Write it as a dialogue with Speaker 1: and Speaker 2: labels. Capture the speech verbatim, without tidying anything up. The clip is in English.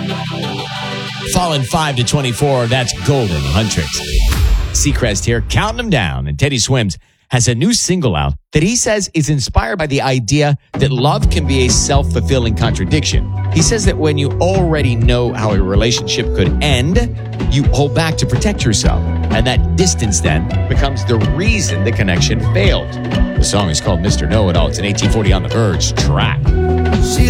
Speaker 1: Fallen five to twenty-four. That's Golden Huntrix. Seacrest here, counting them down. And Teddy Swims has a new single out that he says is inspired by the idea that love can be a self-fulfilling contradiction. He says that when you already know how a relationship could end, you hold back to protect yourself. And that distance then becomes the reason the connection failed. The song is called Mister Know-It-All. It's an eighteen forty On the Verge track.